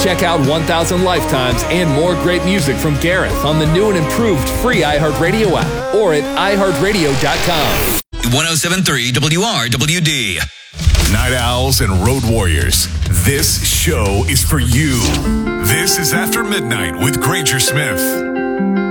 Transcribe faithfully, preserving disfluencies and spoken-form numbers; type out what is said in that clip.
Check out one thousand Lifetimes and more great music from Gareth on the new and improved free iHeartRadio app or at i heart radio dot com. one oh seven point three W R W D. Night Owls and Road Warriors, this show is for you. This is After Midnight with Granger Smith.